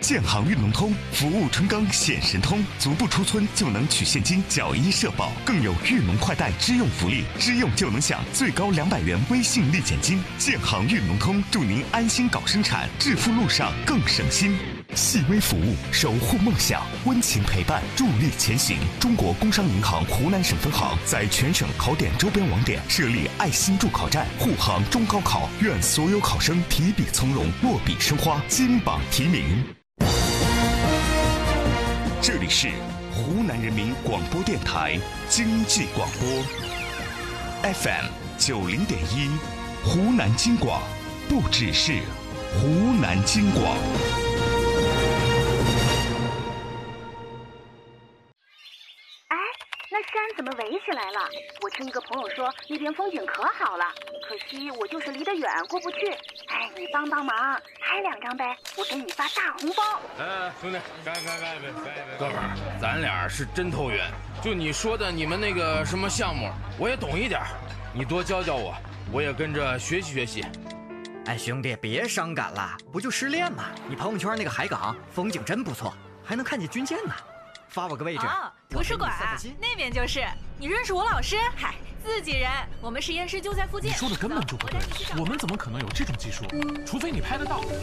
建行运农通，服务春耕显神通，足不出村就能取现金缴医社保，更有运农快贷支用福利，支用就能享最高200元微信立减金。建行运农通，祝您安心搞生产，致富路上更省心。细微服务，守护梦想，温情陪伴，助力前行。中国工商银行湖南省分行在全省考点周边网点设立爱心助考站，护航中高考。愿所有考生提笔从容，落笔生花，金榜题名。这里是湖南人民广播电台经济广播 FM 90.1，湖南经广，不只是湖南经广。 山怎么围起来了？我听一个朋友说那边风景可好了，可惜我就是离得远过不去。哎，你帮帮忙，拍2张呗，我给你发大红包。 兄弟，干！哥们儿，咱俩是真投缘。就你说的你们那个什么项目，我也懂一点，你多教教我，我也跟着学习学习。 哎，兄弟，别伤感了，不就失恋吗？你朋友圈那个海港风景真不错，还能看见军舰呢。发我个位置。 图书馆那边就是。你认识我老师？嗨，自己人，我们实验室就在附近。 你说的根本就不对，我们怎么可能有这种技术？除非你拍得到。